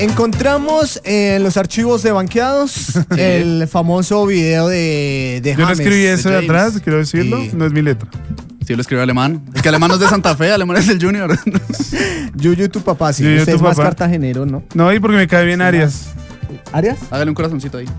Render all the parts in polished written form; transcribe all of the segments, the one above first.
Encontramos en los archivos de Banqueados el famoso video de Yo James. no escribí eso de atrás, quiero decirlo, Sí. no es mi letra. Sí, lo escribió Alemán. Es que Alemán no es de Santa Fe, Alemán es del Junior. Yuyu, tu papá, sí. Yuyu, Usted tu es más papá. cartagenero, ¿no? No, y porque me cae bien Arias. ¿Arias? Hágale un corazoncito ahí.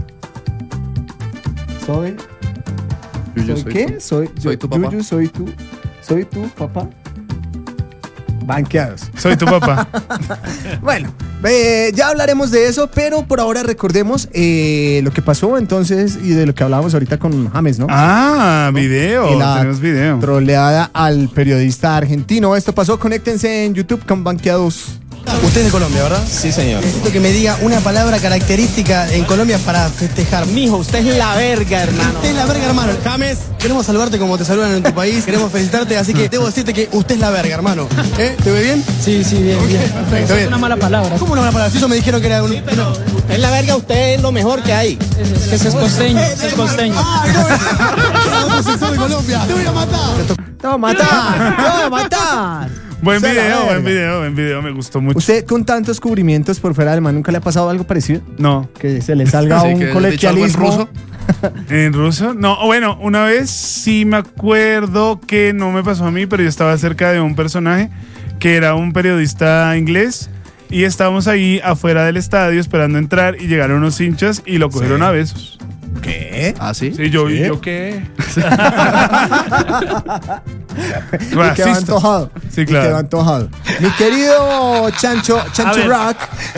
Soy. Yuyu, ¿Soy qué? Soy tu papá. Yuyu, soy tu papá. Banqueados. Soy tu papá. Bueno, ya hablaremos de eso, pero por ahora recordemos lo que pasó entonces y de lo que hablábamos ahorita con James, ¿no? Ah, video, Y la tenemos video. troleada al periodista argentino. Esto pasó, conéctense en YouTube con Banqueados. Usted es de Colombia, ¿verdad? Sí, señor. Necesito que me diga una palabra característica en Colombia para festejar. Mijo, usted es la verga, hermano. Usted es la verga, hermano. James, queremos saludarte como te saludan en tu país. Queremos felicitarte, así que debo decirte que usted es la verga, hermano. ¿Te ve bien? Sí, bien, bien. Perfecto, bien. Es una mala palabra. ¿Cómo una mala palabra? Si eso me dijeron que era un... Usted es la verga, usted es lo mejor que hay. Es que es costeño, es costeño. ¡Ay, no! ¡Soy de Colombia! ¡Te voy a matar! ¡Te voy a matar! ¡Te voy a matar! Buen Usted la video, verga. buen video, me gustó mucho. ¿Usted con tantos cubrimientos por fuera del man nunca le ha pasado algo parecido? No. Que se le salga Sí, un que colegialismo. dicho algo ¿En ruso? No, bueno, una vez sí me acuerdo que no me pasó a mí, pero yo estaba cerca de un personaje que era un periodista inglés y estábamos ahí afuera del estadio esperando entrar y llegaron unos hinchas y lo cogieron a besos. ¿Qué? ¿Ah, sí? Sí, yo, ¿Sí? ¿y yo qué? Y quedó antojado. Sí, Y claro. quedó antojado. Mi querido Chancho ver. Rock,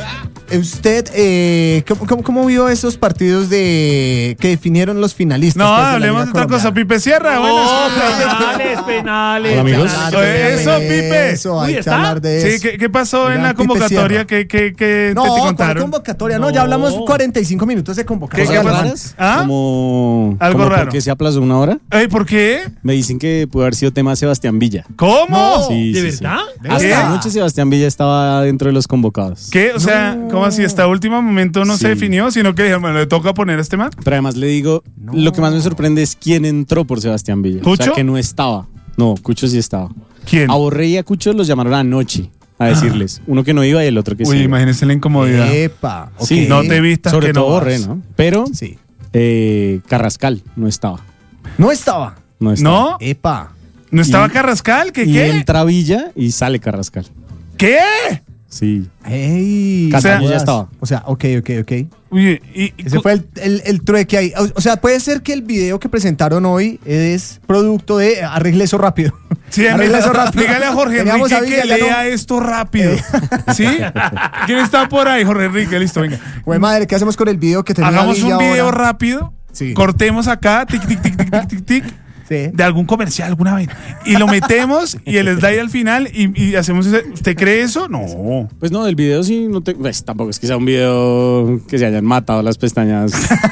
usted, ¿cómo vio esos partidos que definieron los finalistas? No, pues, de la hablemos de Liga otra cosa. Colombiana? Pipe Sierra, Penales, penales. Hola, amigos. Claro, Eso, de Pipe. Eso, hay Uy, que ¿está? hablar de eso. Sí, ¿qué pasó en Gran la Pipe convocatoria? Sierra. ¿Qué te No, ¿cuál contaron? convocatoria? No, No. ya hablamos 45 minutos de ¿Qué convocatoria. pasó? hermano. raras? ¿Ah? Como Algo como raro. ¿Por qué se aplazó una hora? Ey, ¿por qué? Me dicen que pudo haber sido tema Sebastián Villa. ¿Cómo? No. Sí, ¿De sí, verdad? sí. Hasta anoche Sebastián Villa estaba dentro de los convocados. ¿Qué? O sea, ¿cómo así? Hasta último momento no se Sí. definió, sino que dijeron, bueno, le toca poner a este man. Pero además le digo, lo que más me sorprende es quién entró por Sebastián Villa. O ¿Cucho? sea, que no estaba. No, Cucho sí estaba. ¿Quién? A Borré y a Cucho los llamaron anoche a decirles. Uno que no iba y el otro que Uy, sí. imagínense la incomodidad. Epa, ok. Sí, No te vistas Sobre que todo no Borré, vas. ¿no? Pero Sí. Carrascal no estaba. No estaba. No estaba. ¿No? Epa. ¿No estaba Y- Carrascal? ¿Qué? Y ¿Qué? entra Villa y sale Carrascal. ¿Qué? Sí. Ey. Castaño ya estaba. O sea, ok. Uy, Ese fue el trueque ahí. O sea, puede ser que el video que presentaron hoy es producto de arregle eso rápido. Sí, Arregle eso rápido. dígale a Jorge Teníamos Enrique a que Villa, ya lea esto rápido. ¿Sí? ¿Quién está por ahí, Jorge Enrique? Listo, venga. Güey, madre, ¿qué hacemos con el video que tenía Hagamos Villa un video ahora? rápido. Sí. Cortemos acá, tic, tic, tic, tic, tic, tic, tic. Sí. De algún comercial alguna vez. Y lo metemos y el slide al final y hacemos ese. ¿Usted cree eso? No. Pues no, del video sí no te. Pues tampoco es que sea un video que se hayan matado las pestañas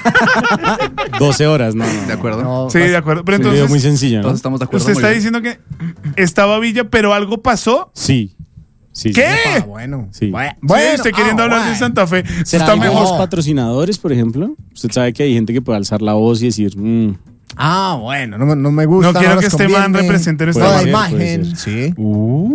12 horas, no. De acuerdo. No, Sí, de acuerdo. Pero Es un video muy entonces, sencillo, ¿no? Todos estamos de acuerdo. usted muy está bien. diciendo que estaba Villa, pero algo pasó. Sí. Sí, ¿Qué? Ah, bueno. Sí. Sí, usted queriendo hablar de Santa Fe. Eso ¿Será está algo de mejor. los patrocinadores, por ejemplo? Usted sabe que hay gente que puede alzar la voz y decir, Ah, bueno, no me gusta. No quiero nos que este man conviene. represente nuestra Toda Puede ser, imagen. puede Sí.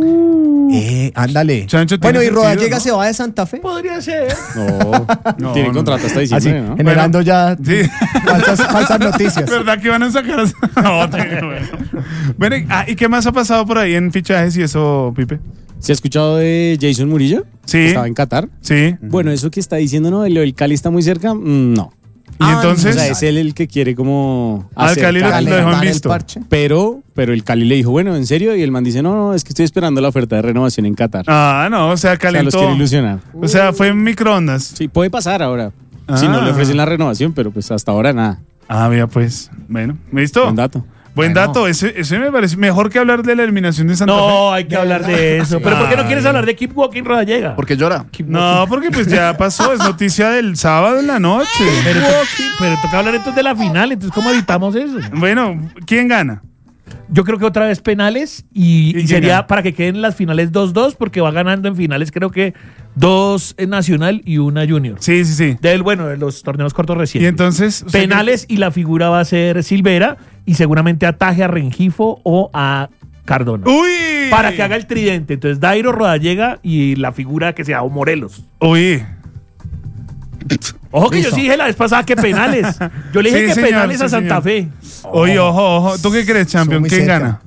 Ándale. Chancho, Bueno, y tiene Rodallega sentido, ¿no? se va de Santa Fe. Podría ser. no, tiene no. contrato hasta Así, diciembre, ¿no? generando ya Sí. falsas noticias. ¿Verdad que van a sacar? No, bueno, ¿y qué más ha pasado por ahí en fichajes y eso, Pipe? ¿Se ha escuchado de Jason Murillo? Sí. Que estaba en Qatar. Sí. Bueno, eso que está diciendo, ¿no? El Cali está muy cerca, no. Y entonces. O sea, es él el que quiere como Al Cali lo acercar- dejó en Calentar el visto. parche. Pero el Cali le dijo, bueno, ¿en serio? Y el man dice, no, es que estoy esperando la oferta de renovación en Qatar. Ah, no, o sea, O sea, los calentó. quiere ilusionar. O sea, fue en microondas. Sí, puede pasar ahora. Si Ah. no le ofrecen la renovación, pero pues hasta ahora nada. Ah, mira, pues. Bueno, ¿listo? Buen dato. Buen Bueno. dato. Ese me parece mejor que hablar de la eliminación de Santa No, hay que hablar de eso. ¿Pero por qué no quieres hablar de Keep Walking Rodallega? Porque llora. Fe. No, porque pues ya pasó. Es noticia del sábado en la noche. Pero toca hablar entonces de la final. Entonces, ¿cómo editamos eso? Bueno, ¿quién gana? Yo creo que otra vez penales y quién sería gana? para que queden las finales 2-2 porque va ganando en finales creo que 2 en Nacional y una Junior. Sí. De los torneos cortos Y recientes. entonces. o sea, Penales y la figura va a ser Silvera y seguramente ataje a Rengifo o a Cardona. ¡Uy! Para que haga el tridente. Entonces, Dairo, Rodallega y la figura que sea o Morelos. ¡Uy! Ojo que Listo. yo sí dije la vez pasada que penales. Yo le dije Sí, que señor, penales a sí, Santa señor. Fe. Oye, ojo. ¿Tú qué crees, champion? Muy ¿Quién cerca. gana?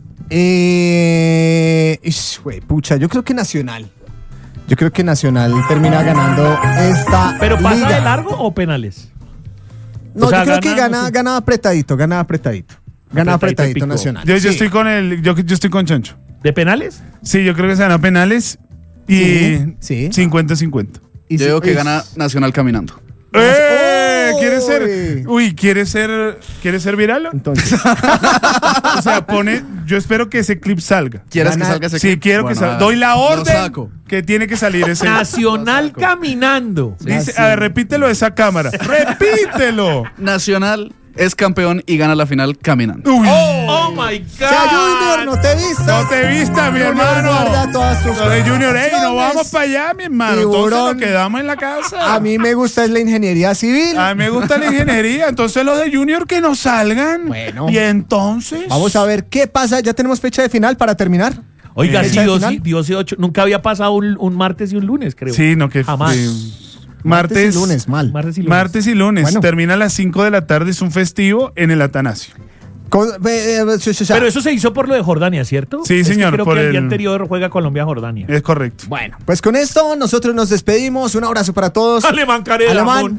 Pucha, yo creo que Nacional. Yo creo que Nacional termina ganando esta ¿Pero pasa liga. de largo o penales? No, O sea, yo creo que gana, no sé. gana apretadito. Gana Apretadito apretadito pico. Nacional. Yo Sí. estoy con yo estoy con Chancho. ¿De penales? Sí, yo creo que se van a penales y Sí, sí. 50-50. Y Yo sí, digo que uy, gana Nacional caminando. ¡Eh! ¿Quieres ser? Uy. Uy, ¿quieres ser viral? Entonces, O sea, yo espero que ese clip salga. ¿Quieres Gana- que salga ese Sí, clip? quiero que Bueno, salga. a- Doy la lo orden saco. que tiene que salir ese. Nacional caminando. Dice, a ver, repítelo de esa cámara. ¡Repítelo! Nacional es campeón y gana la final caminando. Uy. Oh my God. o sea, Junior, no te vistas. No te vista, mi Guarda hermano. todas tus Lo de Junior, ey, no opciones. vamos para allá, mi hermano. Entonces Tiburón. nos quedamos en la casa. A mí me gusta es la ingeniería civil. A mí me gusta la ingeniería. Entonces los de Junior que no salgan. Bueno. Y entonces. Vamos a ver qué pasa. Ya tenemos fecha de final para terminar. Oiga, sí, ¿Fecha de Dios, final? Dios y 8. Nunca había pasado un martes y un lunes, creo. Sí, no, que Jamás. Martes y lunes, mal. Martes y lunes. Bueno. Termina a las 5 de la tarde, es un festivo en el Atanasio. Pero eso se hizo por lo de Jordania, ¿cierto? Sí, Es que señor, creo por que el día el- anterior juega Colombia-Jordania. Es correcto. Bueno, pues con esto nosotros nos despedimos. Un abrazo para todos. Alemán Carela. Alemán.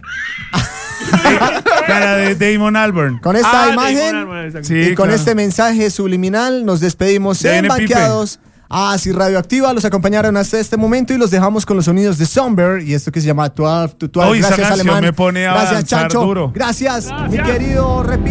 Cara de Damon Albarn. Con esta imagen Sí, y con claro. este mensaje subliminal nos despedimos Ya en viene Pipe. Banqueados. Así Radioactiva los acompañaron hasta este momento y los dejamos con los sonidos de Somber y esto que se llama 12 to 12. Uy, esa Gracias, canción Alemán. me pone a Gracias, danzar Chancho. duro. Gracias, mi querido. Repito.